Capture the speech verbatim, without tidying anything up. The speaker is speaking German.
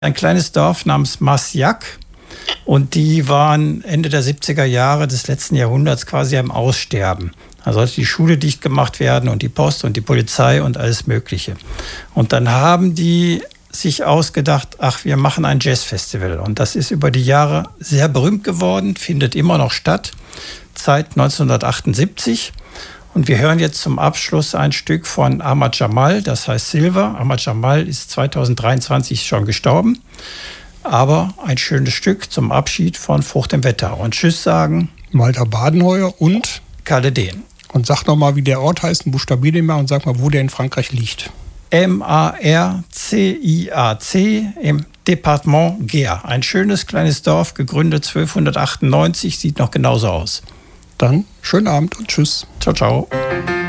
Ein kleines Dorf namens Masjak. Und die waren Ende der siebziger Jahre des letzten Jahrhunderts quasi am Aussterben. Da sollte die Schule dicht gemacht werden und die Post und die Polizei und alles Mögliche. Und dann haben die sich ausgedacht, ach, wir machen ein Jazzfestival. Und das ist über die Jahre sehr berühmt geworden, findet immer noch statt, seit neunzehnhundertachtundsiebzig. Und wir hören jetzt zum Abschluss ein Stück von Ahmad Jamal, das heißt Silver. Ahmad Jamal ist zweitausenddreiundzwanzig schon gestorben. Aber ein schönes Stück zum Abschied von Frucht im Wetter. Und Tschüss sagen Walter Badenheuer und Kalle Dehn. Und sag nochmal, wie der Ort heißt, buchstabier den mal und sag mal, wo der in Frankreich liegt. M A R C I A C im Departement Gers. Ein schönes kleines Dorf, gegründet zwölfhundertachtundneunzig, sieht noch genauso aus. Dann schönen Abend und tschüss. Ciao, ciao.